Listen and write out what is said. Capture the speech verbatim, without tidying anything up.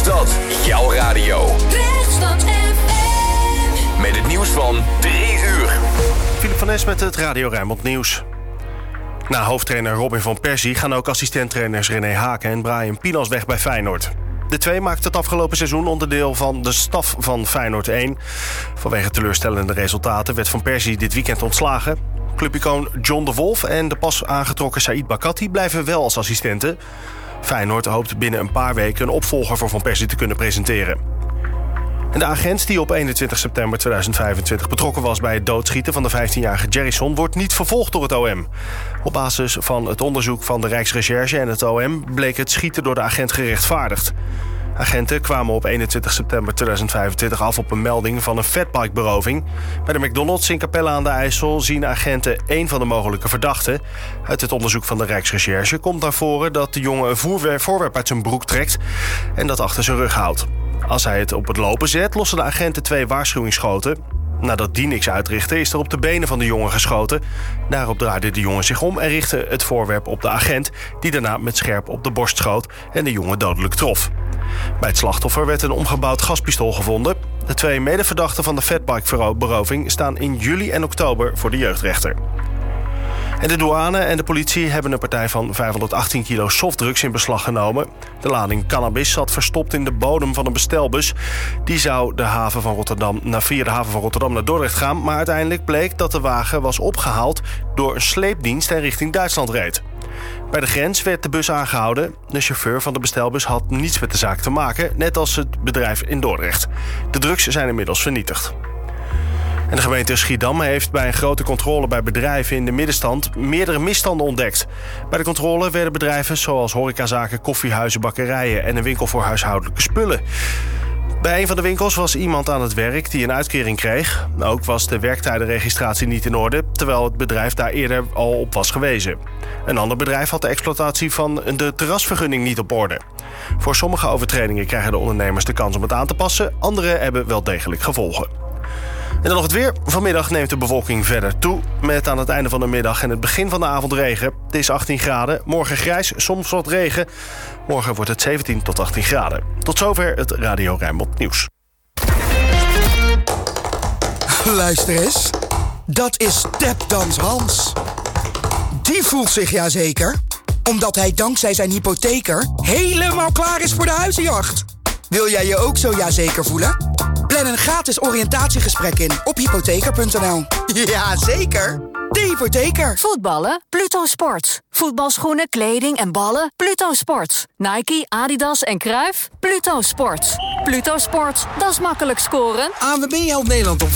dat jouw radio. Rechtsstad F M. Met het nieuws van drie uur. Philip van Nes met het Radio Rijnmond Nieuws. Na hoofdtrainer Robin van Persie gaan ook assistenttrainers René Haken en Brian Pilas weg bij Feyenoord. De twee maakten het afgelopen seizoen onderdeel van de staf van Feyenoord één. Vanwege teleurstellende resultaten werd Van Persie dit weekend ontslagen. Clubicoon John de Wolf en de pas aangetrokken Saïd Bakati blijven wel als assistenten. Feyenoord hoopt binnen een paar weken een opvolger voor Van Persie te kunnen presenteren. En de agent die op eenentwintig september tweeduizend vijfentwintig betrokken was bij het doodschieten van de vijftienjarige Jerryson wordt niet vervolgd door het O M. Op basis van het onderzoek van de Rijksrecherche en het O M bleek het schieten door de agent gerechtvaardigd. Agenten kwamen op eenentwintig september tweeduizend vijfentwintig af op een melding van een fatbike-beroving. Bij de McDonald's in Capelle aan de IJssel zien agenten één van de mogelijke verdachten. Uit het onderzoek van de Rijksrecherche komt naar voren dat de jongen een voerwerp, voorwerp uit zijn broek trekt en dat achter zijn rug houdt. Als hij het op het lopen zet, lossen de agenten twee waarschuwingsschoten. Nadat die niks uitrichtte, is er op de benen van de jongen geschoten. Daarop draaide de jongen zich om en richtte het voorwerp op de agent, die daarna met scherp op de borst schoot en de jongen dodelijk trof. Bij het slachtoffer werd een omgebouwd gaspistool gevonden. De twee medeverdachten van de fatbike-beroving staan in juli en oktober voor de jeugdrechter. En de douane en de politie hebben een partij van vijfhonderdachttien kilo softdrugs in beslag genomen. De lading cannabis zat verstopt in de bodem van een bestelbus. Die zou de haven van Rotterdam, naar, via de haven van Rotterdam naar Dordrecht gaan. Maar uiteindelijk bleek dat de wagen was opgehaald door een sleepdienst en richting Duitsland reed. Bij de grens werd de bus aangehouden. De chauffeur van de bestelbus had niets met de zaak te maken, net als het bedrijf in Dordrecht. De drugs zijn inmiddels vernietigd. En de gemeente Schiedam heeft bij een grote controle bij bedrijven in de middenstand meerdere misstanden ontdekt. Bij de controle werden bedrijven zoals horecazaken, koffiehuizen, bakkerijen en een winkel voor huishoudelijke spullen. Bij een van de winkels was iemand aan het werk die een uitkering kreeg. Ook was de werktijdenregistratie niet in orde, terwijl het bedrijf daar eerder al op was gewezen. Een ander bedrijf had de exploitatie van de terrasvergunning niet op orde. Voor sommige overtredingen krijgen de ondernemers de kans om het aan te passen. Andere hebben wel degelijk gevolgen. En dan nog het weer. Vanmiddag neemt de bewolking verder toe. Met aan het einde van de middag en het begin van de avond regen. Het is achttien graden. Morgen grijs, soms wat regen. Morgen wordt het zeventien tot achttien graden. Tot zover het Radio Rijnmond Nieuws. Luister eens. Dat is Tapdans Hans. Die voelt zich ja zeker, omdat hij dankzij zijn hypotheker helemaal klaar is voor de huizenjacht. Wil jij je ook zo ja zeker voelen? Plan een gratis oriëntatiegesprek in op hypotheker punt n l. Ja, zeker. De Hypotheker. Voetballen? Pluto Sports. Voetbalschoenen, kleding en ballen? Pluto Sports. Nike, Adidas en Cruijff? Pluto Sports. Pluto Sports, dat is makkelijk scoren. A N W B helpt Nederland op